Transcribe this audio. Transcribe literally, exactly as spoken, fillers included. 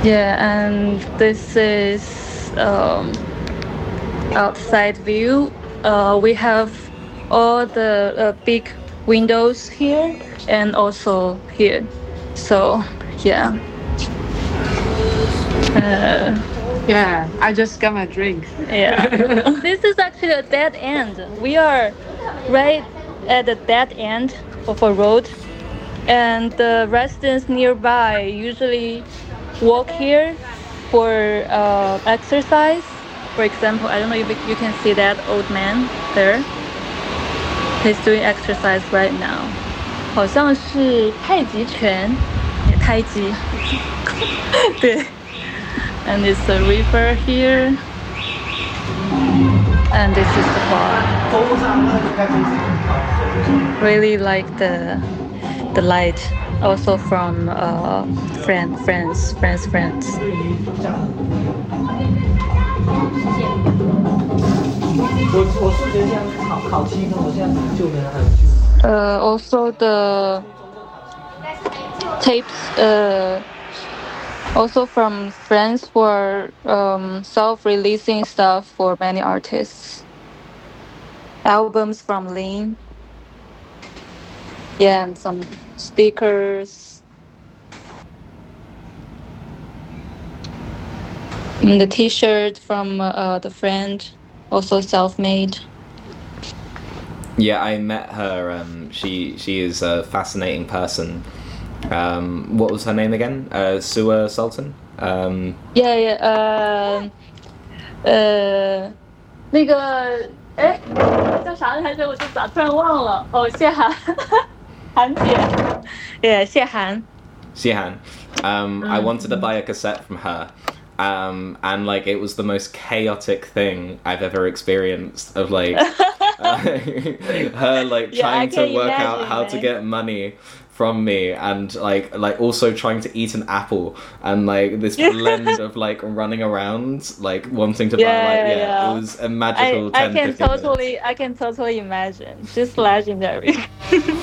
Yeah, and this is um, outside view. Uh, we have all the uh, big windows here and also here. So yeah. Uh, Yeah, I just got my drink. yeah. This is actually a dead end. We are right at the dead end of a road, and the residents nearby usually walk here for uh, exercise. For example, I don't know if you can see that old man there. He's doing exercise right now. 好像是太极拳，太极。对。And it's a river here. And this is the bar. Really like the the light, also from uh, friend, friends, friends, friends. Uh, also the tapes. Uh, Also from friends who are um, self-releasing stuff for many artists. Albums from Lean. Yeah, and some stickers. And the T-shirt from uh, the friend, also self-made. Yeah, I met her. Um, she she is a fascinating person. Um, what was her name again? Uh, Suwa Sultan. Um, yeah, yeah. 呃呃，那个，哎，叫啥来着？我就咋突然忘了？哦，谢涵，涵姐。Yeah, 谢涵. Xihan. Um, mm-hmm. I wanted to buy a cassette from her. Um, and like it was the most chaotic thing I've ever experienced of like uh, her like yeah, trying to work imagine, out how man. to get money from me, and like like also trying to eat an apple, and like this blend of like running around like wanting to yeah, buy like yeah, yeah it was a magical I, ten I can fifteen totally minutes. I can totally imagine, just legendary.